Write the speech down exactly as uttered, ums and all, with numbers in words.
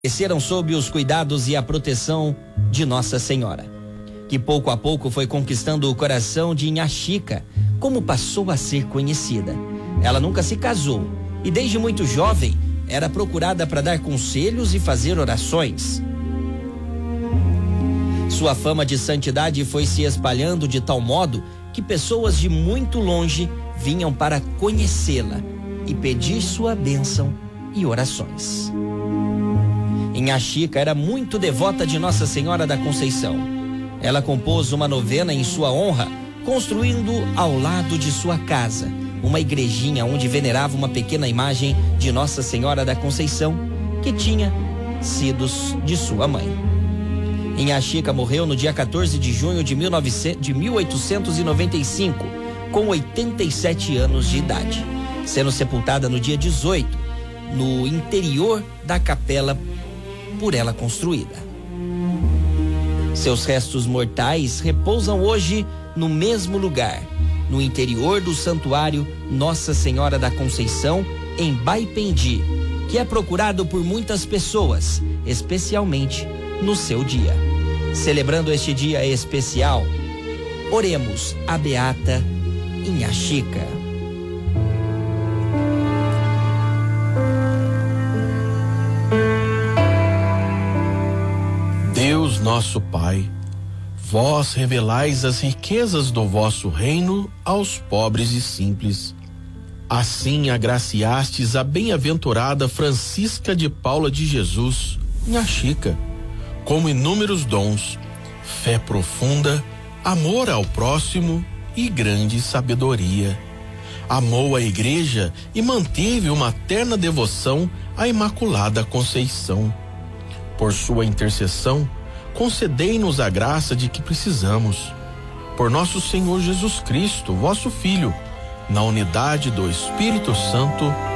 Cresceram sob os cuidados e a proteção de Nossa Senhora, que pouco a pouco foi conquistando o coração de Nhá Chica, como passou a ser conhecida. Ela nunca se casou e desde muito jovem era procurada para dar conselhos e fazer orações. Sua fama de santidade foi se espalhando de tal modo que pessoas de muito longe vinham para conhecê-la e pedir sua bênção e orações. Nhá Chica era muito devota de Nossa Senhora da Conceição. Ela compôs uma novena em sua honra, construindo ao lado de sua casa uma igrejinha onde venerava uma pequena imagem de Nossa Senhora da Conceição, que tinha sido de sua mãe. Nhá Chica morreu no dia quatorze de junho de mil oitocentos e noventa e cinco, com oitenta e sete anos de idade, sendo sepultada no dia dezoito, no interior da capela por ela construída. Seus restos mortais repousam hoje no mesmo lugar, no interior do santuário Nossa Senhora da Conceição, em Baipendi, que é procurado por muitas pessoas, especialmente no seu dia. Celebrando este dia especial, oremos a beata Nhá Chica. Deus nosso Pai, vós revelais as riquezas do vosso reino aos pobres e simples. Assim agraciastes a bem-aventurada Francisca de Paula de Jesus, Nhá Chica, como inúmeros dons, fé profunda, amor ao próximo e grande sabedoria. Amou a Igreja e manteve uma terna devoção à Imaculada Conceição. Por sua intercessão, concedei-nos a graça de que precisamos. Por nosso Senhor Jesus Cristo, vosso Filho, na unidade do Espírito Santo.